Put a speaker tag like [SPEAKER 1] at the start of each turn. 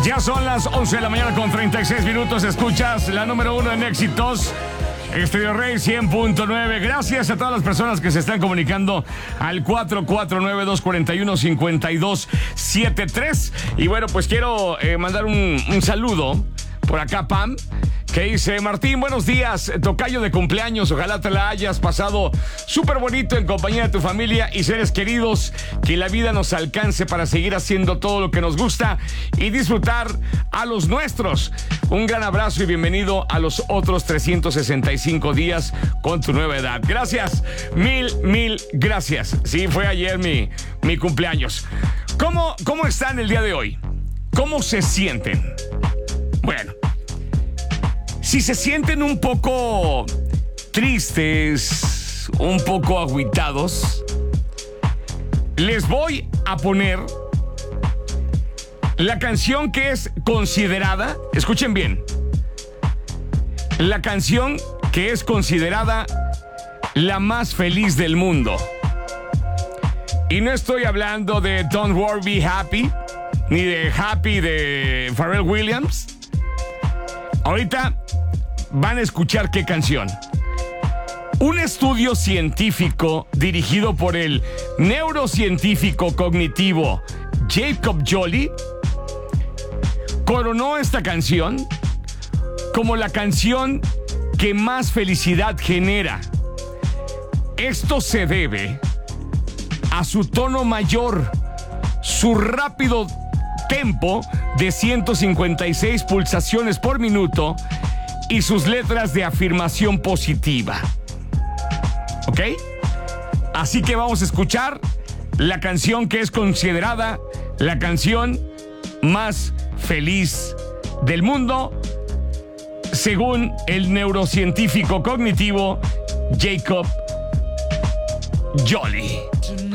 [SPEAKER 1] Ya son las 11 de la mañana con 36 minutos. Escuchas la número 1 en éxitos, Estéreo Rey 100.9. Gracias a todas las personas que se están comunicando al 449-241-5273. Y bueno, pues quiero mandar un saludo por acá, Pam, que dice: Martín, buenos días, tocayo de cumpleaños, ojalá te la hayas pasado súper bonito en compañía de tu familia y seres queridos, que la vida nos alcance para seguir haciendo todo lo que nos gusta y disfrutar a los nuestros. Un gran abrazo y bienvenido a los otros 365 días con tu nueva edad. Gracias, mil gracias. Sí, fue ayer mi cumpleaños. ¿Cómo están el día de hoy? ¿Cómo se sienten? Bueno, si se sienten un poco tristes, un poco agüitados, les voy a poner la canción que es considerada, escuchen bien, la canción que es considerada la más feliz del mundo. Y no estoy hablando de Don't Worry Be Happy, ni de Happy de Pharrell Williams. Ahorita van a escuchar qué canción. Un estudio científico dirigido por el neurocientífico cognitivo Jacob Joly coronó esta canción como la canción que más felicidad genera. Esto se debe a su tono mayor, su rápido tempo de 156 pulsaciones por minuto y sus letras de afirmación positiva. ¿Ok? Así que vamos a escuchar la canción que es considerada la canción más feliz del mundo, según el neurocientífico cognitivo Jacob Joly.